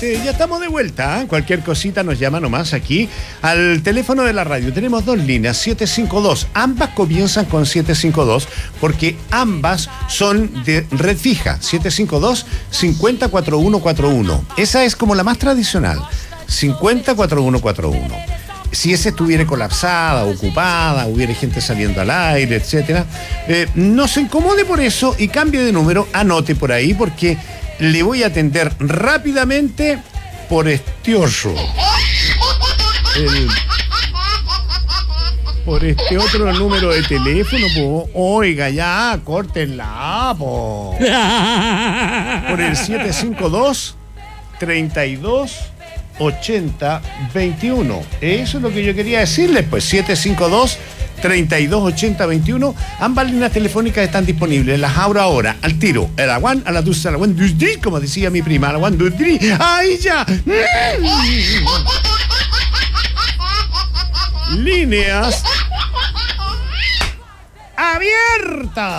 Ya estamos de vuelta, ¿eh? Cualquier cosita nos llama nomás aquí al teléfono de la radio. Tenemos dos líneas, 752. Ambas comienzan con 752 porque ambas son de red fija. 752-504141. Esa es como la más tradicional. 504141. Si esa estuviera colapsada, ocupada, hubiera gente saliendo al aire, etcétera, no se incomode por eso y cambie de número, anote por ahí porque le voy a atender rápidamente por este otro. Por este otro número de teléfono, po. Oiga, ya, córtenla, po. Por el 752-32-80-21. Eso es lo que yo quería decirles, pues 752-32-80-21. Ambas líneas telefónicas están disponibles. Las abro ahora, al tiro. A la one, a la dos, a la one, dos, three, como decía mi prima. A la one, dos, three. ¡Ahí ya! Líneas abiertas.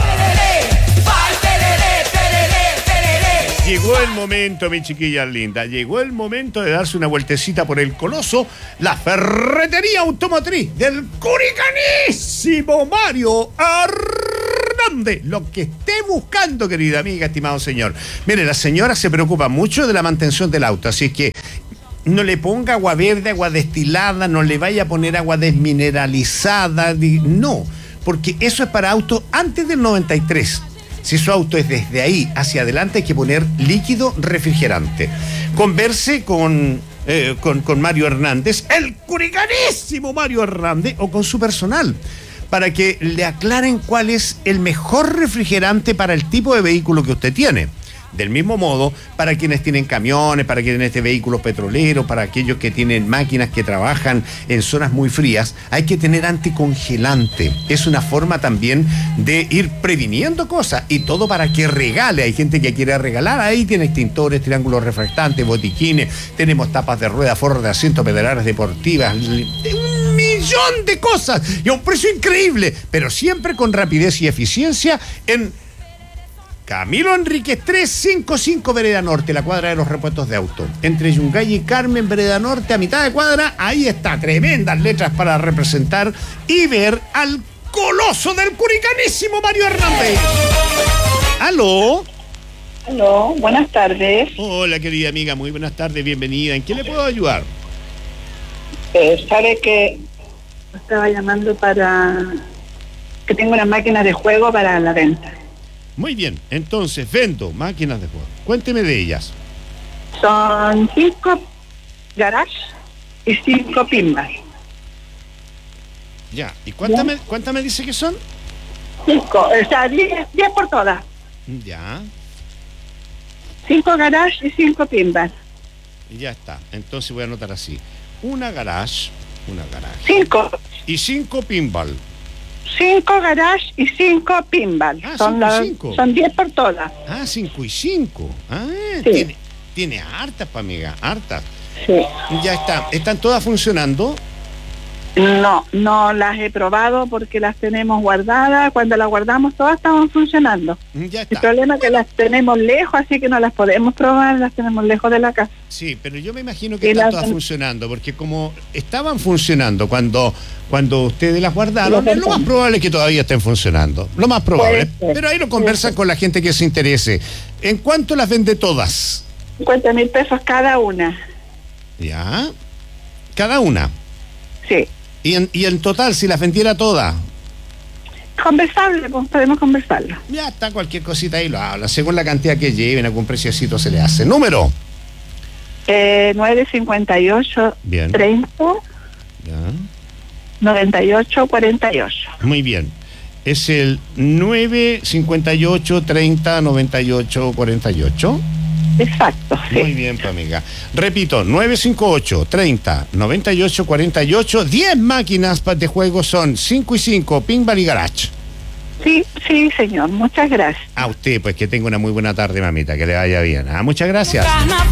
Llegó el momento, mi chiquilla linda. Llegó el momento de darse una vueltecita por el Coloso, la ferretería automotriz del curicanísimo Mario Hernández. Lo que esté buscando, querida amiga, estimado señor. Mire, la señora se preocupa mucho de la mantención del auto, así que no le ponga agua verde, agua destilada, no le vaya a poner agua desmineralizada, no, porque eso es para autos antes del 93. Si su auto es desde ahí hacia adelante, hay que poner líquido refrigerante. Converse con Mario Hernández, el curicanísimo Mario Hernández, o con su personal, para que le aclaren cuál es el mejor refrigerante para el tipo de vehículo que usted tiene. Del mismo modo, para quienes tienen camiones, para quienes tienen vehículos petroleros, para aquellos que tienen máquinas que trabajan en zonas muy frías, hay que tener anticongelante. Es una forma también de ir previniendo cosas y todo para que regale. Hay gente que quiere regalar, ahí tiene extintores, triángulos refractantes, botiquines, tenemos tapas de rueda, forros de asiento, pedaleras deportivas, un millón de cosas y a un precio increíble, pero siempre con rapidez y eficiencia en Camilo Enríquez 355, Vereda Norte, la cuadra de los repuestos de auto. Entre Yungay y Carmen, Vereda Norte, a mitad de cuadra, ahí está, tremendas letras para representar y ver al coloso del curicanísimo Mario Hernández. ¿Aló? Aló, buenas tardes. Hola, querida amiga, muy buenas tardes, bienvenida. ¿En qué le puedo ayudar? Sabe que estaba llamando para que tengo unas máquinas de juego para la venta. Muy bien, entonces vendo máquinas de juego. Cuénteme de ellas. Son 5 garage y 5 pinball. Ya, ¿y cuántas me dice que son? 5, o sea, 10 por todas. Ya. 5 garage y 5 pinball. Ya está, entonces voy a anotar así. Una garage. 5. Y 5 pinball. 5 garage y 5 pinball. Son 5. Son 10 por todas. 5 y 5. Sí. Tiene hartas, pa' amiga, hartas. Sí. Ya está. ¿Están todas funcionando? No las he probado porque las tenemos guardadas. Cuando las guardamos todas estaban funcionando. Ya está. El problema es que las tenemos lejos, así que no las podemos probar, las tenemos lejos de la casa. Sí, pero yo me imagino que están todas funcionando, porque como estaban funcionando cuando ustedes las guardaron, es lo más probable que todavía estén funcionando. Lo más probable. Pero ahí lo conversan con la gente que se interese. ¿En cuánto las vende todas? 50.000 pesos cada una. ¿Ya? ¿Cada una? Sí. ¿Y en total, si las vendiera todas? Conversable, pues podemos conversarlo. Ya está, cualquier cosita ahí lo habla. Según la cantidad que lleven, algún preciosito se le hace. ¿Número? 958 bien. 30 ya. 98 48. Muy bien. Es el 958 30 98 48. Exacto, sí. Muy bien, pues, amiga. Repito, 958 30 98 48. 10 máquinas de juego son 5 y 5, pinball y garage. Sí, sí, señor, muchas gracias. A usted, pues que tenga una muy buena tarde, mamita, que le vaya bien. Muchas gracias.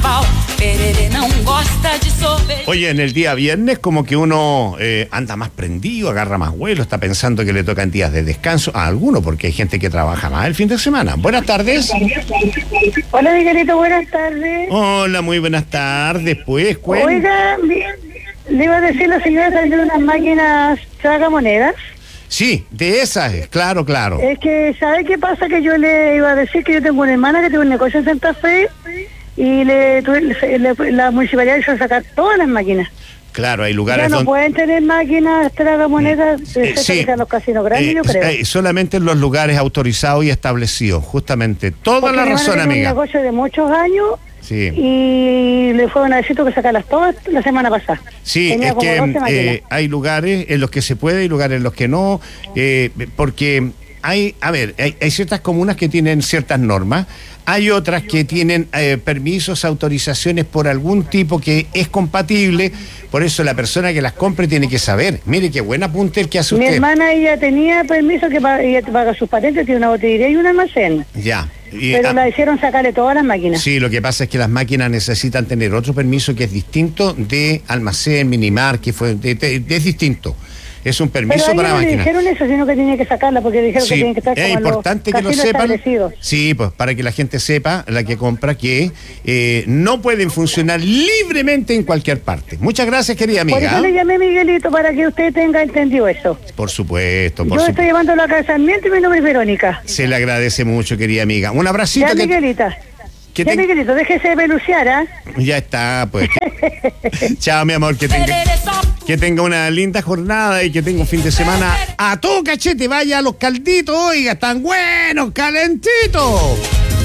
Oye, en el día viernes como que uno anda más prendido, agarra más vuelo, está pensando que le tocan días de descanso a algunos, porque hay gente que trabaja más el fin de semana. Buenas tardes. Hola, Miguelito, buenas tardes. Hola, muy buenas tardes. Pues, Oiga, le iba a decir la señora de unas máquinas tragamonedas. Sí, de esas, claro. Es que, ¿sabe qué pasa? Que yo le iba a decir que yo tengo una hermana que tiene un negocio en Santa Fe y la municipalidad hizo sacar todas las máquinas. Claro, hay lugares ya no donde pueden tener máquinas tragamonedas sí, los casinos grandes, yo creo. Solamente en los lugares autorizados y establecidos, justamente. Toda la razón, amiga. Un negocio de muchos años. Sí. Y le fueron a decir que sacarlas todas la semana pasada. Sí, tenía es que hay lugares en los que se puede y lugares en los que no, porque hay ciertas comunas que tienen ciertas normas, hay otras que tienen permisos, autorizaciones por algún tipo que es compatible, por eso la persona que las compre tiene que saber. Mire qué buen apunte el que hace usted. Mi hermana ella tenía permiso que ella paga sus patentes, tiene una botillería y un almacén. Ya. Pero la hicieron sacarle todas las máquinas. Sí, lo que pasa es que las máquinas necesitan tener otro permiso que es distinto de almacén, minimar, que es distinto. Es un permiso pero para máquinas. No dijeron eso, sino que tienen que sacarla porque dijeron que tienen que estar como es importante que lo sepan. Sí, pues para que la gente sepa, la que compra, que no pueden funcionar libremente en cualquier parte. Muchas gracias, querida amiga. Por eso le llamé Miguelito para que usted tenga entendido eso. Por supuesto. Yo estoy llevándolo acá a Sarmiento y mi nombre es Verónica. Se le agradece mucho, querida amiga. Un abracito. Ya, Miguelita. Ya, Miguelito, déjese de peluciar, ¿ah? Ya está, pues. Chao, mi amor, que tenga una linda jornada y que tenga un fin de semana a todo cachete. Vaya a los calditos, oiga, están buenos, calentitos.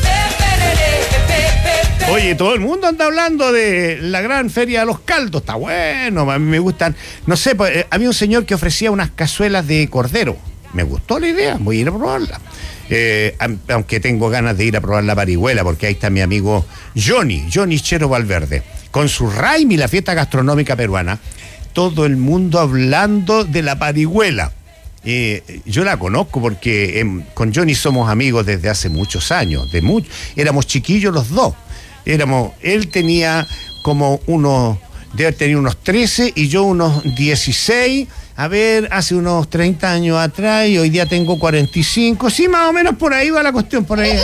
Oye, todo el mundo anda hablando de la gran feria de los caldos, está bueno, a mí me gustan. No sé, pues, había un señor que ofrecía unas cazuelas de cordero. Me gustó la idea, voy a ir a probarla. Aunque tengo ganas de ir a probar la parihuela, porque ahí está mi amigo Johnny Chero Valverde, con su Raimi, la fiesta gastronómica peruana. Todo el mundo hablando de la parihuela. Yo la conozco porque con Johnny somos amigos desde hace muchos años, éramos chiquillos los dos. Él tenía como debe tener unos 13 y yo unos 16. A ver, hace unos 30 años atrás y hoy día tengo 45. Sí, más o menos por ahí va la cuestión, por ahí.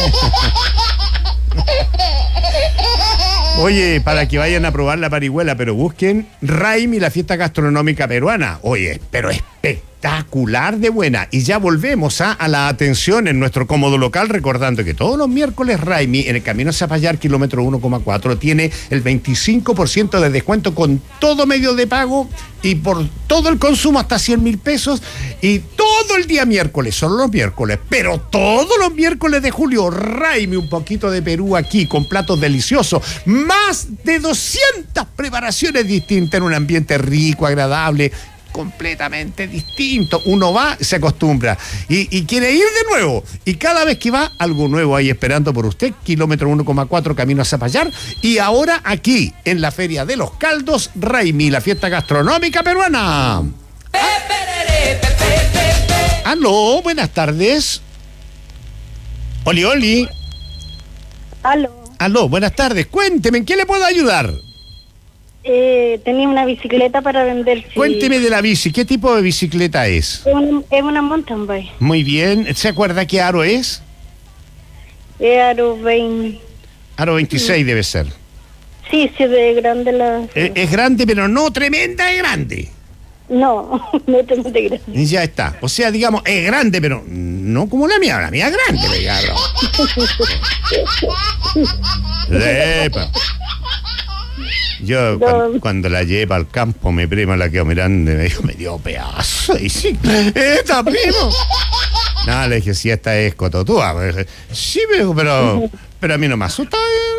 Oye, para que vayan a probar la parihuela, pero busquen Raimi, la fiesta gastronómica peruana. Oye, pero espectacular de buena. Y ya volvemos a la atención en nuestro cómodo local, recordando que todos los miércoles Raimi, en el camino a Zapallar, kilómetro 1,4, tiene el 25% de descuento con todo medio de pago y por todo el consumo hasta 100.000 pesos. Y todo el día miércoles, solo los miércoles, pero todos los miércoles de julio, Raimi, un poquito de Perú aquí, con platos deliciosos. Más de 200 preparaciones distintas en un ambiente rico, agradable, completamente distinto. Uno va, se acostumbra y quiere ir de nuevo. Y cada vez que va, algo nuevo ahí esperando por usted. Kilómetro 1,4, camino a Zapallar. Y ahora aquí, en la Feria de los Caldos, Raimi, la fiesta gastronómica peruana. Aló, buenas tardes. Oli. Aló, buenas tardes. Cuénteme, ¿en qué le puedo ayudar? Tenía una bicicleta para vender. Sí. Cuénteme de la bici, ¿qué tipo de bicicleta es? Es una mountain bike. Muy bien, ¿se acuerda qué aro es? Aro 20. Aro 26 debe ser. Sí, de grande la... Es grande, pero no tremenda, es grande. No tremenda grande. Ya está, o sea, digamos, es grande, pero no como la mía es grande, digamos. Yo cuando la lleva al campo, mi prima la quedó mirando y me dijo, me dio pedazo. Y sí, esta primo. No, le dije, si esta es cototúa. Sí, pero a mí no me asusta.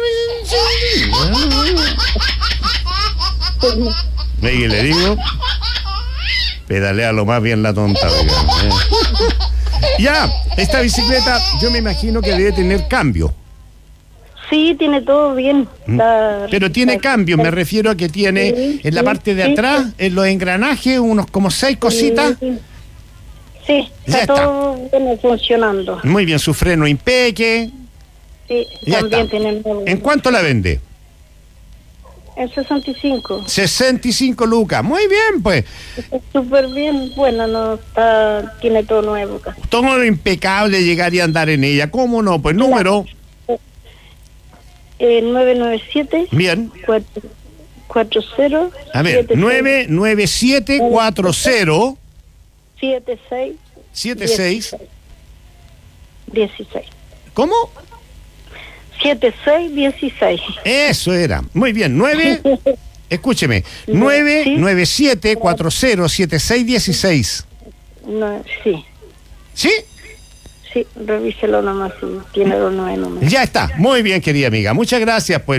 Y le digo, pedalea lo más bien la tonta. Ya, esta bicicleta yo me imagino que debe tener cambio. Sí, tiene todo bien. Pero tiene cambios, me refiero a que tiene en la parte de atrás, en los engranajes, unos como 6 cositas. Sí, Ya está todo bueno, funcionando. Muy bien, su freno impeque. Sí, Ya también está. tenemos. ¿En cuánto la vende? El 65. 65 lucas. Muy bien, pues. Está súper bien, bueno, no está, tiene todo nuevo casi. Todo impecable llegar y andar en ella. ¿Cómo no? Pues número. 997 Bien. 40 A ver, 99740 76 76. 16. ¿Cómo? 7616. Eso era. Muy bien. Escúcheme. Sí. 997407616. No, sí, ¿Sí? sí, revíselo nomás si tiene los 9 números. Ya está. Muy bien, querida amiga. Muchas gracias. Pues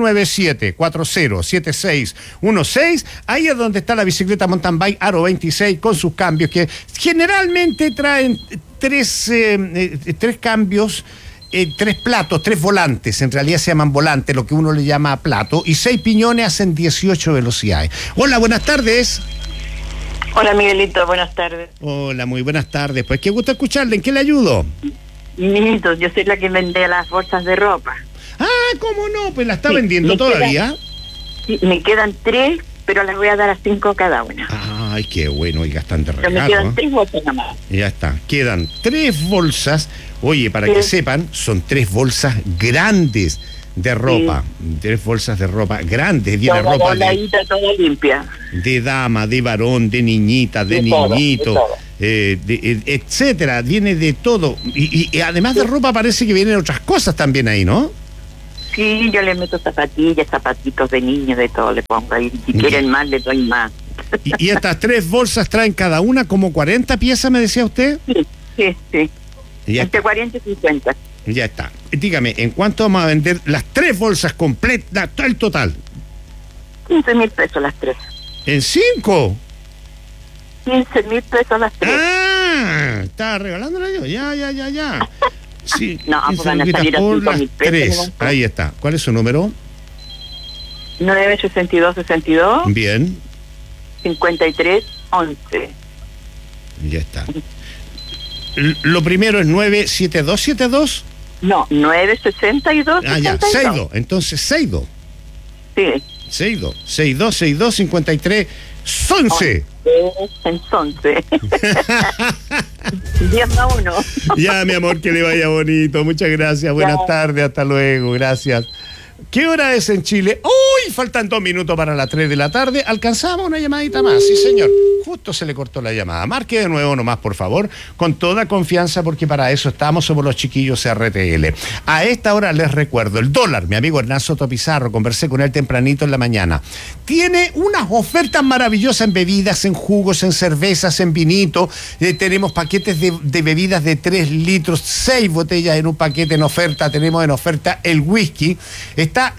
997407616. Ahí es donde está la bicicleta mountain bike Aro 26 con sus cambios que generalmente traen tres cambios. 3 platos, 3 volantes, en realidad se llaman volantes, lo que uno le llama plato, y 6 piñones hacen 18 velocidades. Hola, buenas tardes. Hola Miguelito, buenas tardes. Hola, muy buenas tardes. Pues qué gusto escucharle, ¿en qué le ayudo? Miguelito, yo soy la que vende las bolsas de ropa. Ah, ¿cómo no? Pues la está Sí, vendiendo me todavía. Sí, me quedan 3, pero las voy a dar a 5 cada una. Ay, qué bueno, oiga, están de Pero me regalo. quedan 3 bolsas nada más. Ya está, quedan 3 bolsas. Oye, para que sepan, son 3 bolsas grandes de ropa. 3 bolsas de ropa grandes. Viene Toda ropa dobladita, toda limpia. de dama, de varón, de niñita, de niñito, todo. etcétera. Viene de todo. Y además de ropa parece que vienen otras cosas también ahí, ¿no? Sí, yo le meto zapatillas, zapatitos de niños, de todo le pongo ahí. Si quieren más, le doy más. Y estas 3 bolsas traen cada una como 40 piezas, me decía usted. Sí. Ya Entre está. 40 y 50. Ya está. Dígame, ¿en cuánto vamos a vender las 3 bolsas completas, el total? 15.000 pesos las 3. ¿En 5? 15.000 pesos las 3. Ah, estaba regalándola yo. Ya. Sí, No, pues 15 van a luquitas salir a por 5.000 las pesos, 3. Ahí está. ¿Cuál es su número? 962-62 Bien, 53-11. ya está. Lo primero es 97272. No, 962. Ah, ya, 62. Entonces, 62. Sí. 62, 53, 11. Entonces. 10-1. Ya, mi amor, que le vaya bonito. Muchas gracias. Buenas tardes. Hasta luego. Gracias. ¿Qué hora es en Chile? ¡Uy! Faltan 2 minutos para las 3 de la tarde. ¿Alcanzamos una llamadita más? Sí, señor. Justo se le cortó la llamada. Marque de nuevo nomás, por favor, con toda confianza, porque para eso estamos, somos los chiquillos RTL. A esta hora les recuerdo, el dólar, mi amigo Hernán Soto Pizarro, conversé con él tempranito en la mañana, tiene unas ofertas maravillosas en bebidas, en jugos, en cervezas, en vinito. Tenemos paquetes de bebidas de 3 litros, 6 botellas en un paquete en oferta. Tenemos en oferta el whisky. Está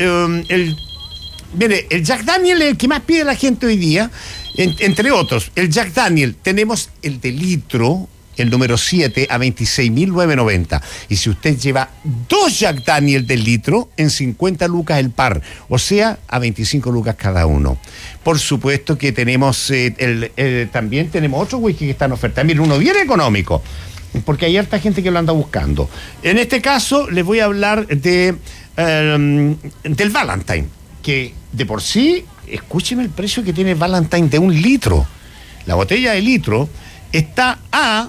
mire, el Jack Daniel es el que más pide la gente hoy día, entre otros. El Jack Daniel, tenemos el de litro, el número 7, a 26.990. Y si usted lleva 2 Jack Daniel del litro, en 50 lucas el par, o sea, a 25 lucas cada uno. Por supuesto que tenemos, también tenemos otro whisky que está en oferta. Mire, uno bien económico, porque hay harta gente que lo anda buscando. En este caso, les voy a hablar del Valentine, que de por sí, escúcheme el precio que tiene Valentine de 1 litro. La botella de litro está a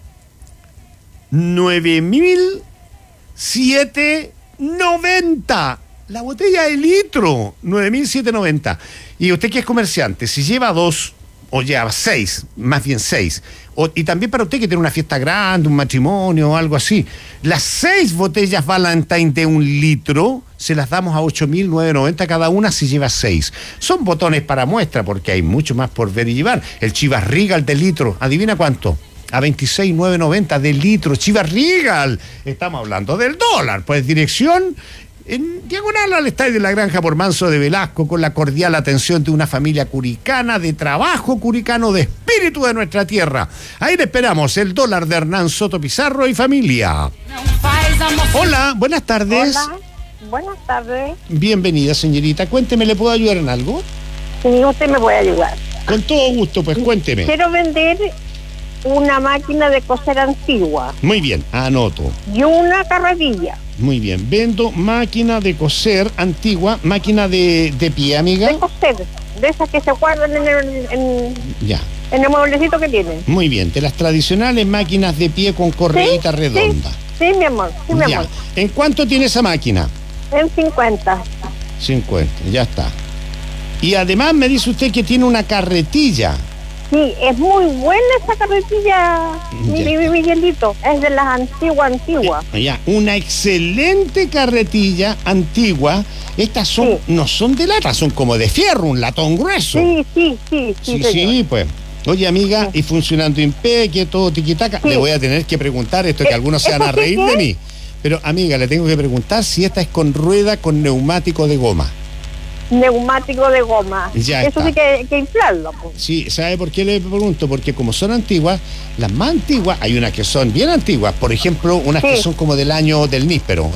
9.790. La botella de litro, 9.790. Y usted que es comerciante, si lleva 2 o lleva 6, más bien 6, y también para usted que tiene una fiesta grande, un matrimonio o algo así, las 6 botellas Valentine de 1 litro se las damos a 8.990 cada una si lleva 6. Son botones para muestra porque hay mucho más por ver y llevar. El Chivas Regal de litro, ¿adivina cuánto? A 26.990 de litro, Chivas Regal. Estamos hablando del dólar, pues dirección en diagonal al estadio de la Granja por Manso de Velasco, con la cordial atención de una familia curicana, de trabajo curicano, de espíritu de nuestra tierra. Ahí le esperamos, el dólar de Hernán Soto Pizarro y familia. Hola, buenas tardes. Hola, buenas tardes. Bienvenida, señorita. Cuénteme, ¿le puedo ayudar en algo? Sí, usted me puede ayudar. Con todo gusto, pues cuénteme. Quiero vender una máquina de coser antigua Muy bien, anoto. y una carretilla Muy bien, vendo máquina de coser antigua, máquina de pie, amiga. de coser, de esas que se guardan Ya, en el mueblecito que tienen. muy bien, de las tradicionales máquinas de pie con correíta redonda. Sí, mi amor, sí, mi Ya, amor. ¿en cuánto tiene esa máquina? En 50. 50, ya está. Y además me dice usted que tiene una carretilla. Sí, es muy buena esa carretilla, Ya mi está. Miguelito. Es de las antiguas. Ya, una excelente carretilla antigua. Estas son, Sí. no son de lata, son como de fierro, un latón grueso. Sí, Sí, señor. sí, pues. Oye, amiga, y funcionando impeque, todo tiquitaca, Sí. le voy a tener que preguntar esto, que algunos se van a ¿eso sí reír qué de es? mí. Pero, amiga, le tengo que preguntar si esta es con rueda, con neumático de goma. Neumático de goma. Ya Eso está. sí que inflarlo. Pues. Sí, ¿sabe por qué le pregunto? Porque como son antiguas, las más antiguas, hay unas que son bien antiguas, por ejemplo, unas Sí. que son como del año del níspero.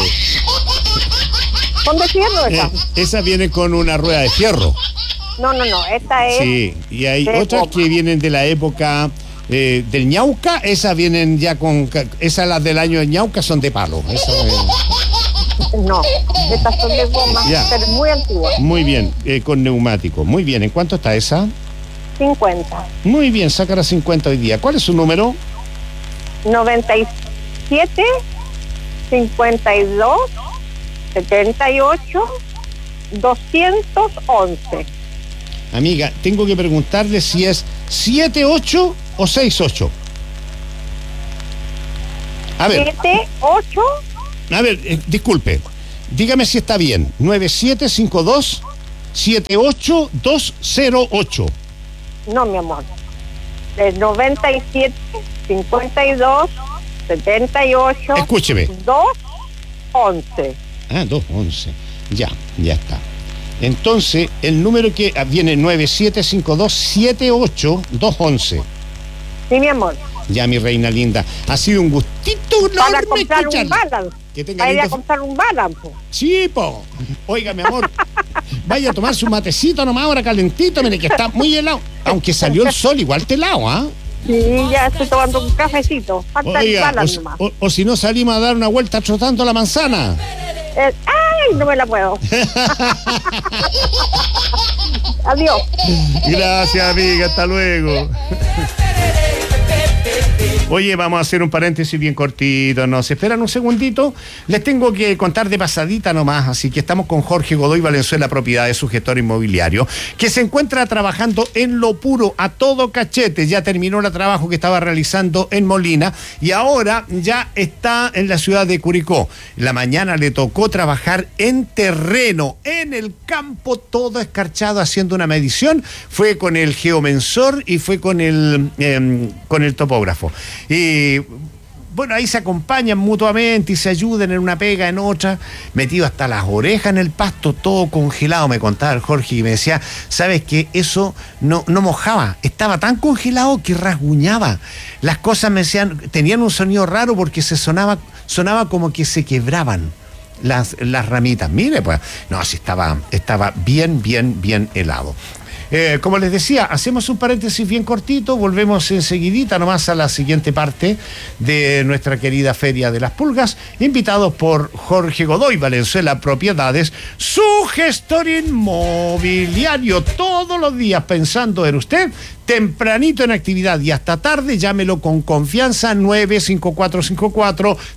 ¿Son de fierro esas? Esas vienen con una rueda de fierro. No, esta es... Sí, y hay de otras goma. que vienen de la época del Ñauca, esas vienen ya con... Esas las del año del Ñauca son de palo. No, estas son de goma, Ya. pero muy antiguas. Muy bien, con neumático. Muy bien, ¿en cuánto está esa? 50. Muy bien, saca la 50 hoy día. ¿Cuál es su número? 97, 52, 78, 211. Amiga, tengo que preguntarle si es 78 o 68. A ver, 78, disculpe. Dígame si está bien. 9752 78208. no, mi amor. El 97, 52, 78, Escúcheme. 211. Ah, 211. Ya está. Entonces, el número que viene 9752 78211. Sí, mi amor. Ya, mi reina linda. Ha sido un gustito Para enorme comprar un escucharla. balance. Que tenga Para ir a lindo- comprar un balance. Sí, po. Oiga, mi amor, vaya a tomar su matecito nomás ahora calentito, mire que está muy helado. Aunque salió el sol, igual te helado, ¿ah? Sí, ya estoy tomando un cafecito. Falta el Oiga, balance nomás. o si no salimos a dar una vuelta trotando la manzana. Ay, no me la puedo. Adiós. Gracias, amiga, hasta luego. Oye, vamos a hacer un paréntesis bien cortito. ¿Nos esperan un segundito? Les tengo que contar de pasadita nomás. Así que estamos con Jorge Godoy Valenzuela, propiedad de su gestor inmobiliario, que se encuentra trabajando en lo puro, a todo cachete. Ya terminó el trabajo que estaba realizando en Molina y ahora ya está en la ciudad de Curicó. La mañana le tocó trabajar en terreno, en el campo, todo escarchado, haciendo una medición. Fue con el geomensor y fue con el topógrafo. Y bueno, ahí se acompañan mutuamente y se ayudan en una pega, en otra, metido hasta las orejas en el pasto, todo congelado, me contaba el Jorge, y me decía, ¿sabes qué? Eso no mojaba, estaba tan congelado que rasguñaba. Las cosas me decían, tenían un sonido raro porque sonaba como que se quebraban las ramitas. Mire, pues, no, sí estaba bien helado. Como les decía, hacemos un paréntesis bien cortito, volvemos enseguidita nomás a la siguiente parte de nuestra querida Feria de las Pulgas, invitados por Jorge Godoy Valenzuela Propiedades, su gestor inmobiliario, todos los días pensando en usted, tempranito en actividad y hasta tarde, llámelo con confianza, 95454